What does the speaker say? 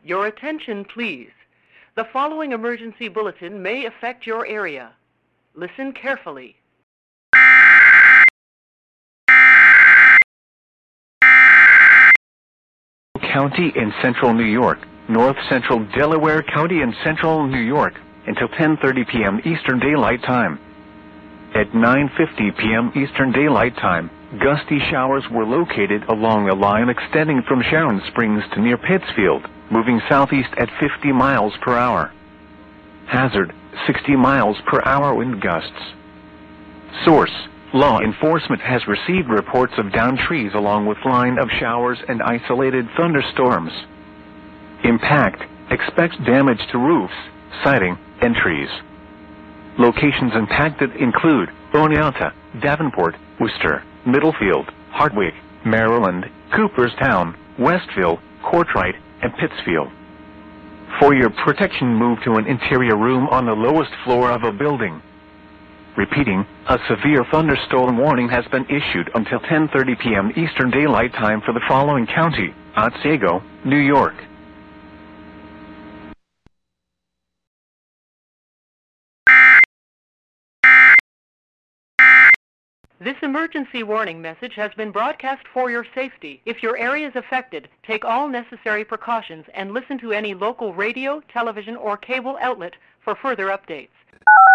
Your attention, please. The following emergency bulletin may affect your area. Listen carefully. County in central New York, north central Delaware County in central New York, until 10:30 p.m. Eastern Daylight Time. At 9:50 p.m. Eastern Daylight Time, gusty showers were located along a line extending from Sharon Springs to near Pittsfield, moving southeast at 50 miles per hour. Hazard, 60 miles per hour wind gusts. Source, law enforcement has received reports of downed trees along with line of showers and isolated thunderstorms. Impact, expects damage to roofs, siding, and trees. Locations impacted include Oneonta, Davenport, Worcester, Middlefield, Hardwick, Maryland, Cooperstown, Westville, Courtwright, and Pittsfield. For your protection, move to an interior room on the lowest floor of a building. Repeating, a severe thunderstorm warning has been issued until 10:30 p.m. Eastern Daylight Time for the following county: Otsego, New York. This emergency warning message has been broadcast for your safety. If your area is affected, take all necessary precautions and listen to any local radio, television, or cable outlet for further updates.